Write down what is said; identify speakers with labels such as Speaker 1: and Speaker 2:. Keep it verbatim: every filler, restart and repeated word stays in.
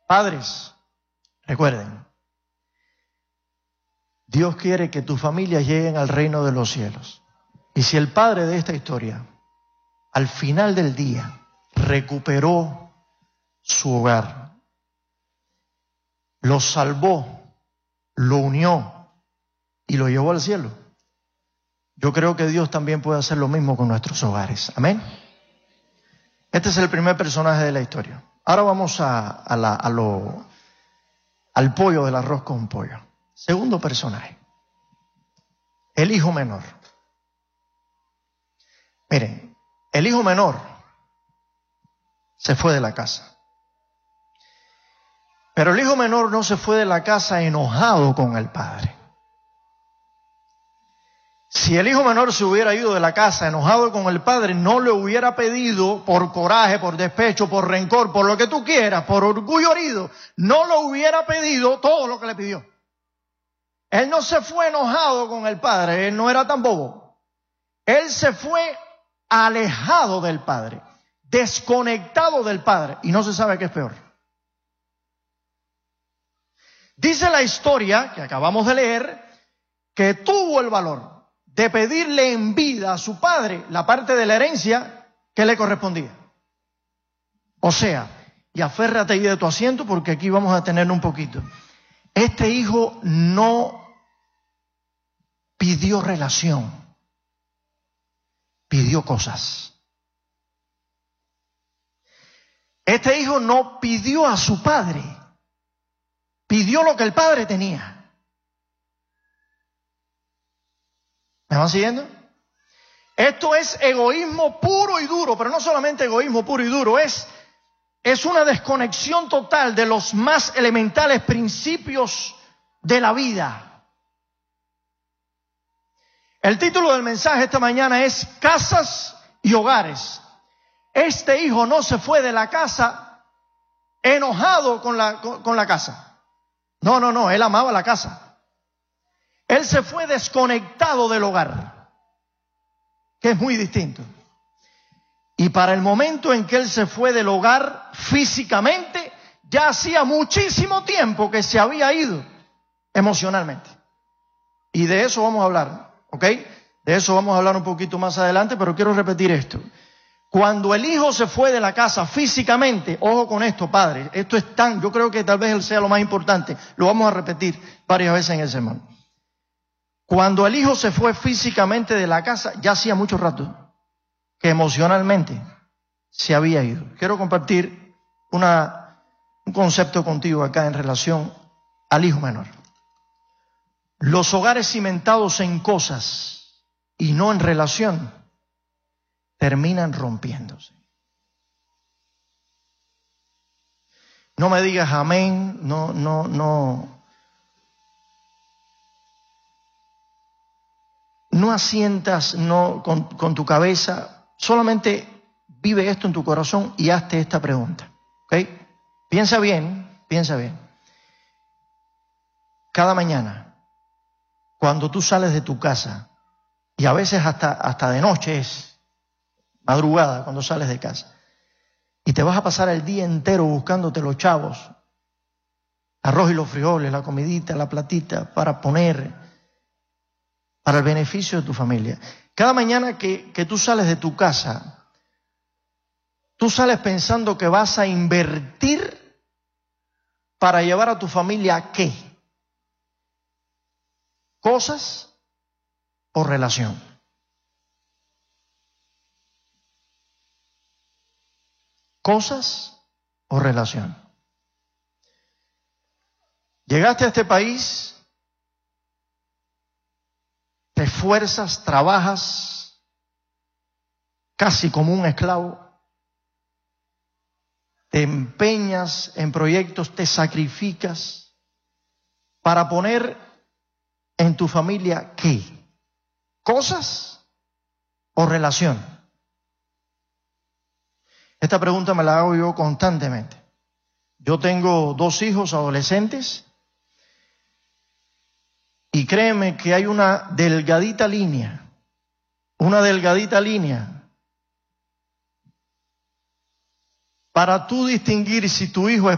Speaker 1: Padres, recuerden, Dios quiere que tus familias lleguen al reino de los cielos. Y si el padre de esta historia, al final del día, recuperó su hogar, lo salvó, lo unió y lo llevó al cielo, yo creo que Dios también puede hacer lo mismo con nuestros hogares. Amén. Este es el primer personaje de la historia. Ahora vamos a, a, la, a lo, al pollo del arroz con pollo. Segundo personaje, el hijo menor. Miren, el hijo menor se fue de la casa. Pero el hijo menor no se fue de la casa enojado con el padre. Si el hijo menor se hubiera ido de la casa enojado con el padre, no le hubiera pedido por coraje, por despecho, por rencor, por lo que tú quieras, por orgullo herido, no le hubiera pedido todo lo que le pidió. Él no se fue enojado con el padre, él no era tan bobo. Él se fue alejado del padre, desconectado del padre, y no se sabe qué es peor. Dice la historia que acabamos de leer que tuvo el valor de pedirle en vida a su padre la parte de la herencia que le correspondía. O sea, y aférrate ahí de tu asiento porque aquí vamos a tener un poquito. Este hijo no pidió relación, pidió cosas. Este hijo no pidió a su padre, pidió lo que el padre tenía. ¿Me van siguiendo? Esto es egoísmo puro y duro, pero no solamente egoísmo puro y duro, es, es una desconexión total de los más elementales principios de la vida. El título del mensaje esta mañana es Casas y Hogares. Este hijo no se fue de la casa enojado con la, con, con la casa. No, no, no, él amaba la casa. Él se fue desconectado del hogar, que es muy distinto. Y para el momento en que él se fue del hogar físicamente, ya hacía muchísimo tiempo que se había ido emocionalmente. Y de eso vamos a hablar, ¿ok? De eso vamos a hablar un poquito más adelante, pero quiero repetir esto. Cuando el hijo se fue de la casa físicamente, ojo con esto, padre, esto es tan, yo creo que tal vez sea lo más importante, lo vamos a repetir varias veces en el sermón. Cuando el hijo se fue físicamente de la casa, ya hacía mucho rato que emocionalmente se había ido. Quiero compartir una, un concepto contigo acá en relación al hijo menor. Los hogares cimentados en cosas y no en relación terminan rompiéndose. No me digas amén, no, no, no. No asientas no, con, con tu cabeza, solamente vive esto en tu corazón y hazte esta pregunta. ¿Okay? Piensa bien, piensa bien. Cada mañana, cuando tú sales de tu casa, y a veces hasta, hasta de noche es, madrugada cuando sales de casa, y te vas a pasar el día entero buscándote los chavos, arroz y los frijoles, la comidita, la platita, para poner para el beneficio de tu familia. Cada mañana que, que tú sales de tu casa, tú sales pensando que vas a invertir para llevar a tu familia ¿a qué? ¿Cosas o relación? ¿Cosas o relación? Llegaste a este país, te esfuerzas, trabajas casi como un esclavo, te empeñas en proyectos, te sacrificas para poner en tu familia ¿qué? ¿Cosas o relación? Esta pregunta me la hago yo constantemente. Yo tengo dos hijos adolescentes y créeme que hay una delgadita línea, una delgadita línea para tú distinguir si tu hijo es